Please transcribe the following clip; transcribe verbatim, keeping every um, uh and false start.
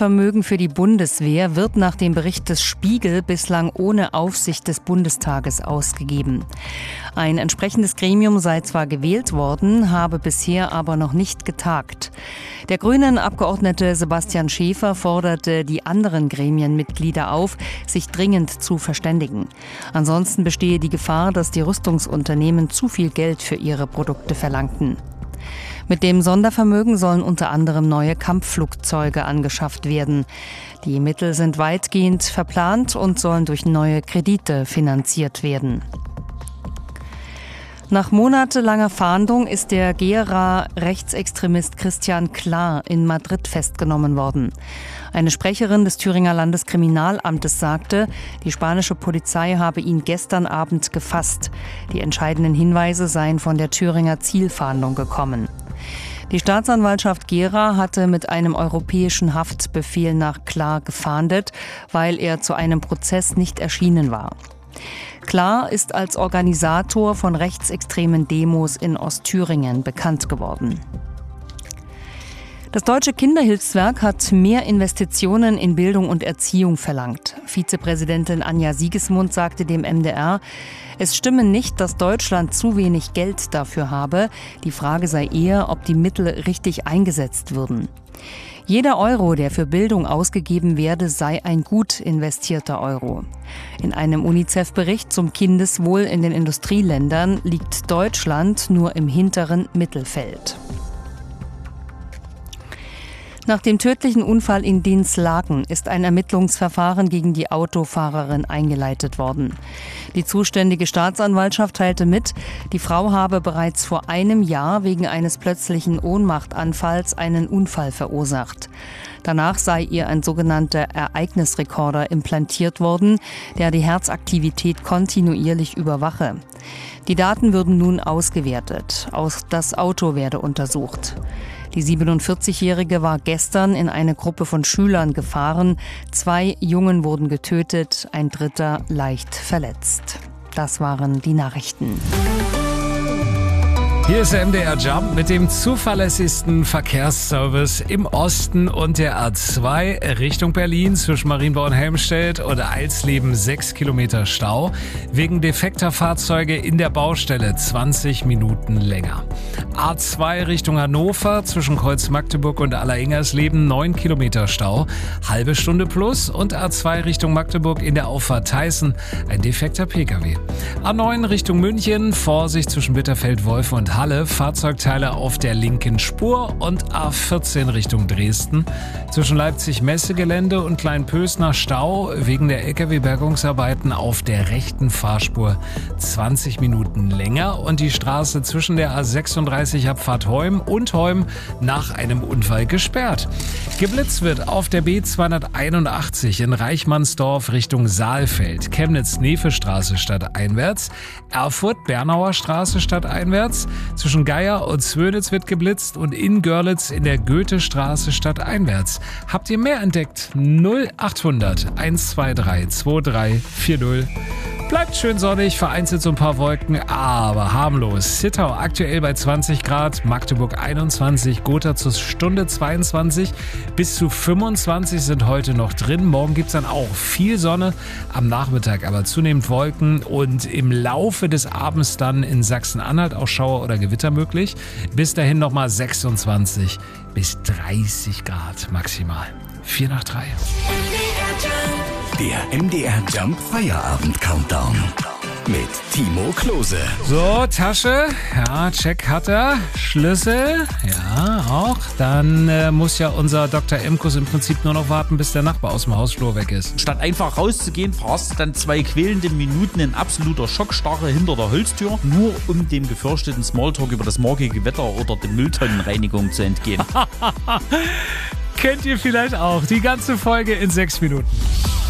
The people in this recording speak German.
Sondervermögen für die Bundeswehr wird nach dem Bericht des Spiegel bislang ohne Aufsicht des Bundestages ausgegeben. Ein entsprechendes Gremium sei zwar gewählt worden, habe bisher aber noch nicht getagt. Der Grünen-Abgeordnete Sebastian Schäfer forderte die anderen Gremienmitglieder auf, sich dringend zu verständigen. Ansonsten bestehe die Gefahr, dass die Rüstungsunternehmen zu viel Geld für ihre Produkte verlangten. Mit dem Sondervermögen sollen unter anderem neue Kampfflugzeuge angeschafft werden. Die Mittel sind weitgehend verplant und sollen durch neue Kredite finanziert werden. Nach monatelanger Fahndung ist der Gera-Rechtsextremist Christian Klar in Madrid festgenommen worden. Eine Sprecherin des Thüringer Landeskriminalamtes sagte, die spanische Polizei habe ihn gestern Abend gefasst. Die entscheidenden Hinweise seien von der Thüringer Zielfahndung gekommen. Die Staatsanwaltschaft Gera hatte mit einem europäischen Haftbefehl nach Klar gefahndet, weil er zu einem Prozess nicht erschienen war. Klar ist als Organisator von rechtsextremen Demos in Ostthüringen bekannt geworden. Das Deutsche Kinderhilfswerk hat mehr Investitionen in Bildung und Erziehung verlangt. Vizepräsidentin Anja Siegesmund sagte dem M D R, es stimme nicht, dass Deutschland zu wenig Geld dafür habe. Die Frage sei eher, ob die Mittel richtig eingesetzt würden. Jeder Euro, der für Bildung ausgegeben werde, sei ein gut investierter Euro. In einem UNICEF-Bericht zum Kindeswohl in den Industrieländern liegt Deutschland nur im hinteren Mittelfeld. Nach dem tödlichen Unfall in Dinslaken ist ein Ermittlungsverfahren gegen die Autofahrerin eingeleitet worden. Die zuständige Staatsanwaltschaft teilte mit, die Frau habe bereits vor einem Jahr wegen eines plötzlichen Ohnmachtanfalls einen Unfall verursacht. Danach sei ihr ein sogenannter Ereignisrekorder implantiert worden, der die Herzaktivität kontinuierlich überwache. Die Daten würden nun ausgewertet. Auch das Auto werde untersucht. Die siebenundvierzigjährige war gestern in eine Gruppe von Schülern gefahren. Zwei Jungen wurden getötet, ein dritter leicht verletzt. Das waren die Nachrichten. Hier ist der M D R Jump mit dem zuverlässigsten Verkehrsservice im Osten und der A zwei Richtung Berlin zwischen Marienbau und Helmstedt und Alsleben sechs Kilometer Stau. Wegen defekter Fahrzeuge in der Baustelle zwanzig Minuten länger. A zwei Richtung Hannover zwischen Kreuz Magdeburg und Alleringhersleben neun Kilometer Stau. Halbe Stunde plus und A zwei Richtung Magdeburg in der Auffahrt Theißen ein defekter Pkw. A neun Richtung München, Vorsicht zwischen Bitterfeld-Wolfe und Halle, Fahrzeugteile auf der linken Spur und A vierzehn Richtung Dresden. Zwischen Leipzig-Messegelände und Kleinpösner Stau wegen der L K W-Bergungsarbeiten auf der rechten Fahrspur zwanzig Minuten länger und die Straße zwischen der A sechsunddreißig Abfahrt Heum und Heum nach einem Unfall gesperrt. Geblitzt wird auf der B zweihunderteinundachtzig in Reichmannsdorf Richtung Saalfeld, Chemnitz-Nefe-Straße stadteinwärts, Erfurt-Bernauer Straße stadteinwärts, zwischen Geier und Zwönitz wird geblitzt und in Görlitz in der Goethestraße stadteinwärts. Habt ihr mehr entdeckt? null achthundert hundertzweiundzwanzig zweiundzwanzig vierzig. Bleibt schön sonnig, vereinzelt so ein paar Wolken, aber harmlos. Zittau aktuell bei zwanzig Grad, Magdeburg einundzwanzig, Gotha zur Stunde zweiundzwanzig, bis zu fünfundzwanzig sind heute noch drin. Morgen gibt's dann auch viel Sonne, am Nachmittag aber zunehmend Wolken und im Laufe des Abends dann in Sachsen-Anhalt auch Schauer oder Gewitter möglich. Bis dahin nochmal sechsundzwanzig bis dreißig Grad maximal. vier nach drei. Der M D R Jump Feierabend Countdown mit Timo Klose. So, Tasche, ja, check hat er. Schlüssel, ja, auch. Dann äh, muss ja unser Doktor Emkus im Prinzip nur noch warten, bis der Nachbar aus dem Hausflur weg ist. Statt einfach rauszugehen, verharrst du dann zwei quälende Minuten in absoluter Schockstarre hinter der Holztür, nur um dem gefürchteten Smalltalk über das morgige Wetter oder die Mülltonnenreinigung zu entgehen. Kennt ihr vielleicht auch. Die ganze Folge in sechs Minuten.